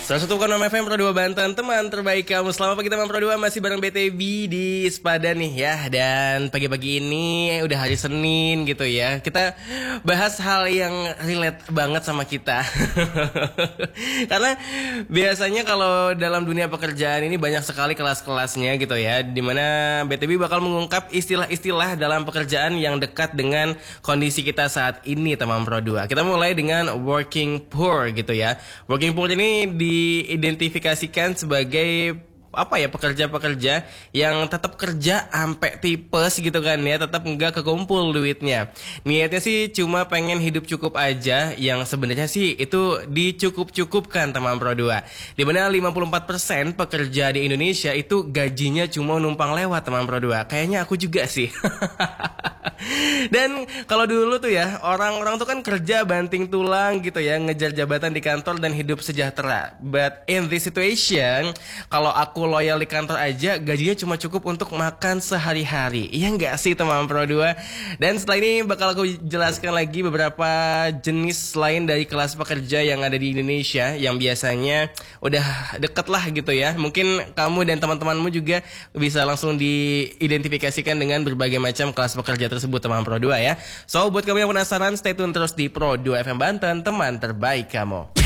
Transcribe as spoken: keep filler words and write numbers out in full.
seratus satu koma enam F M Pro dua Banten, teman terbaik kamu. Selamat pagi teman Pro dua, masih bareng B T B di Sepadan nih ya. Dan pagi-pagi ini udah hari Senin gitu ya. Kita bahas hal yang relate banget sama kita. Karena biasanya kalau dalam dunia pekerjaan ini banyak sekali kelas-kelasnya gitu ya, dimana B T B bakal mengungkap istilah-istilah dalam pekerjaan yang dekat dengan kondisi kita saat ini teman Pro dua. Kita mulai dengan working poor gitu ya. Working poor ini di diidentifikasikan sebagai apa ya, pekerja-pekerja yang tetap kerja sampai tipes gitu kan ya, tetap nggak kekumpul duitnya. Niatnya sih cuma pengen hidup cukup aja, yang sebenarnya sih itu dicukup-cukupkan teman Pro dua. Di mana lima puluh empat persen pekerja di Indonesia itu gajinya cuma numpang lewat teman Pro dua. Kayaknya aku juga sih. Dan kalau dulu tuh ya, orang-orang tuh kan kerja banting tulang gitu ya, ngejar jabatan di kantor dan hidup sejahtera. But in this situation, kalau aku loyal di kantor aja, gajinya cuma cukup untuk makan sehari-hari. Iya nggak sih teman Pro dua? Dan setelah ini bakal aku jelaskan lagi beberapa jenis lain dari kelas pekerja yang ada di Indonesia, yang biasanya udah deket lah gitu ya. Mungkin kamu dan teman-temanmu juga bisa langsung diidentifikasikan dengan berbagai macam kelas pekerja tersebut teman Pro dua ya. So buat kamu yang penasaran, stay tune terus di Pro dua F M Banten, teman terbaik kamu.